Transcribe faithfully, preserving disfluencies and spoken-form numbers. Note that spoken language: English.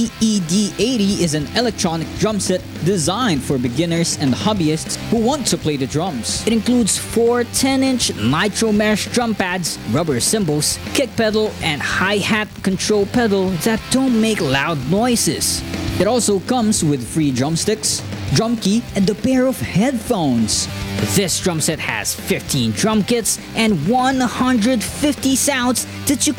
B E D eighty is an electronic drum set designed for beginners and hobbyists who want to play the drums. It includes four ten-inch nitro mesh drum pads, rubber cymbals, kick pedal, and hi-hat control pedal that don't make loud noises. It also comes with free drumsticks, drum key, and a pair of headphones. This drum set has fifteen drum kits and one hundred fifty sounds that you